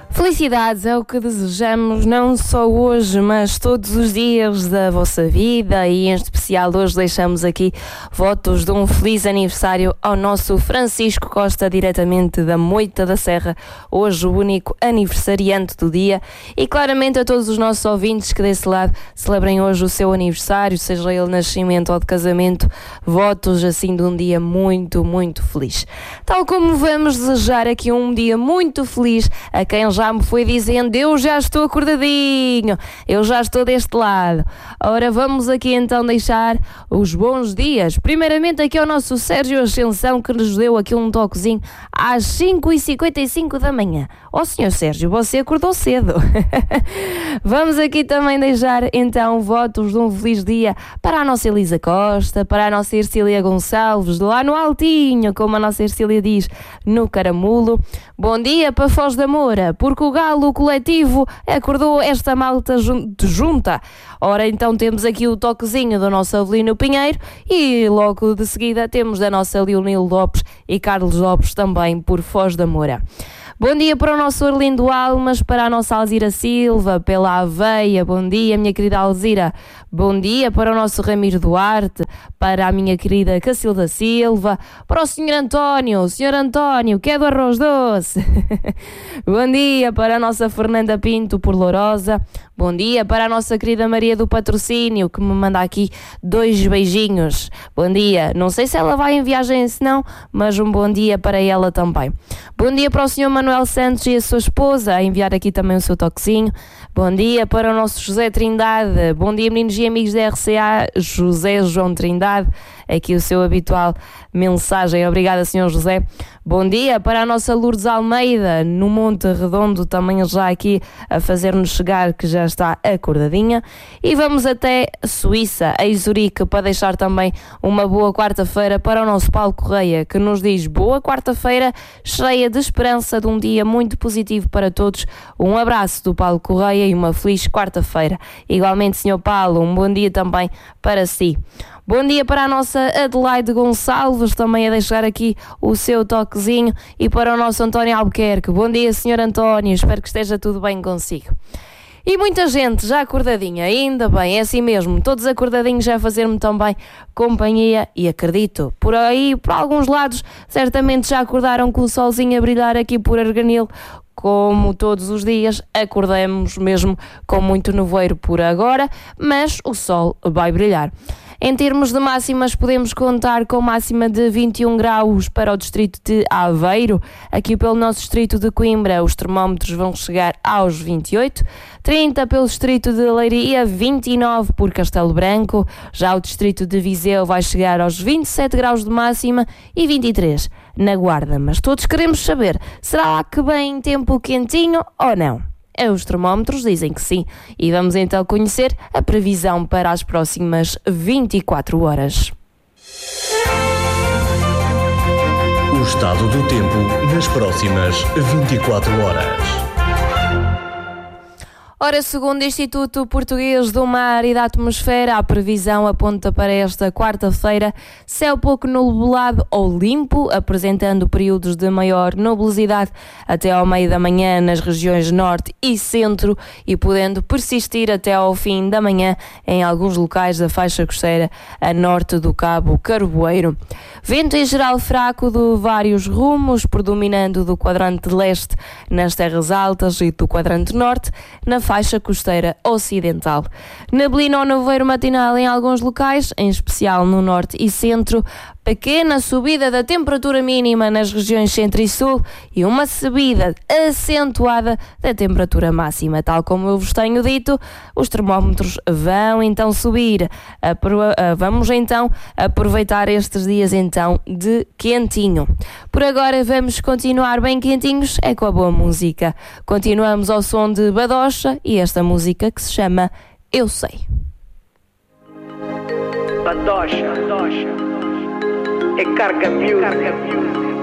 Felicidades é o que desejamos não só hoje, mas todos os dias da vossa vida, e em especial hoje deixamos aqui votos de um feliz aniversário ao nosso Francisco Costa, diretamente da Moita da Serra, hoje o único aniversariante do dia, e claramente a todos os nossos ouvintes que desse lado celebrem hoje o seu aniversário, seja ele nascimento ou de casamento, votos assim de um dia muito, muito feliz. Tal como vamos desejar aqui um dia muito feliz a quem já me foi dizendo: eu já estou acordadinho, eu já estou deste lado. Ora, vamos aqui então deixar os bons dias. Primeiramente aqui ao nosso Sérgio Ascensão, que nos deu aqui um toquezinho às 5h55 da manhã. Ó senhor Sérgio, você acordou cedo. Vamos aqui também deixar então votos de um feliz dia para a nossa Elisa Costa, para a nossa Ercília Gonçalves, lá no Altinho, como a nossa Ercília diz, no Caramulo. Bom dia para Foz da Moura, porque o Galo Coletivo acordou esta malta junta. Ora, então temos aqui o toquezinho do nosso Avelino Pinheiro e logo de seguida temos da nossa Leonil Lopes e Carlos Lopes também por Foz da Moura. Bom dia para o nosso Orlindo Almas, para a nossa Alzira Silva, pela Aveia. Bom dia, minha querida Alzira. Bom dia para o nosso Ramiro Duarte, para a minha querida Cacilda Silva, para o Sr. António, que é do Arroz Doce. Bom dia para a nossa Fernanda Pinto, por Lourosa. Bom dia para a nossa querida Maria do Patrocínio, que me manda aqui 2 beijinhos. Bom dia. Não sei se ela vai em viagem, se não, mas um bom dia para ela também. Bom dia para o Sr. Manuel Santos e a sua esposa, a enviar aqui também o seu toquezinho. Bom dia para o nosso José Trindade. Bom dia, meninos e amigos da RCA, José João Trindade. Aqui o seu habitual mensagem. Obrigada, Sr. José. Bom dia para a nossa Lourdes Almeida, no Monte Redondo, também já aqui a fazer-nos chegar que já está acordadinha. E vamos até Suíça, em Zurique, para deixar também uma boa quarta-feira para o nosso Paulo Correia, que nos diz: boa quarta-feira, cheia de esperança, de um dia muito positivo para todos. Um abraço do Paulo Correia e uma feliz quarta-feira. Igualmente, Sr. Paulo, um bom dia também para si. Bom dia para a nossa Adelaide Gonçalves, também a deixar aqui o seu toquezinho, e para o nosso António Albuquerque. Bom dia, Sr. António, espero que esteja tudo bem consigo. E muita gente já acordadinha, ainda bem, é assim mesmo, todos acordadinhos já a fazer-me também companhia, e acredito, por aí, por alguns lados, certamente já acordaram com o solzinho a brilhar aqui por Arganil. Como todos os dias, acordamos mesmo com muito nevoeiro por agora, mas o sol vai brilhar. Em termos de máximas, podemos contar com máxima de 21 graus para o distrito de Aveiro. Aqui pelo nosso distrito de Coimbra, os termómetros vão chegar aos 28, 30 pelo distrito de Leiria, 29 por Castelo Branco. Já o distrito de Viseu vai chegar aos 27 graus de máxima e 23 na Guarda. Mas todos queremos saber, será lá que vem tempo quentinho ou não? Os termómetros dizem que sim, e vamos então conhecer a previsão para as próximas 24 horas. O estado do tempo nas próximas 24 horas. Ora, segundo o Instituto Português do Mar e da Atmosfera, a previsão aponta para esta quarta-feira céu pouco nublado ou limpo, apresentando períodos de maior nubosidade até ao meio da manhã nas regiões norte e centro, e podendo persistir até ao fim da manhã em alguns locais da faixa costeira a norte do Cabo Carvoeiro. Vento em geral fraco de vários rumos, predominando do quadrante leste nas terras altas e do quadrante norte na faixa costeira ocidental. Neblina ou nevoeiro matinal em alguns locais, em especial no norte e centro. Pequena subida da temperatura mínima nas regiões centro e sul e uma subida acentuada da temperatura máxima. Tal como eu vos tenho dito, os termómetros vão então subir. Vamos então aproveitar estes dias então de quentinho. Por agora vamos continuar bem quentinhos, é com a boa música. Continuamos ao som de Badocha e esta música que se chama Eu Sei. Badocha. É carga music.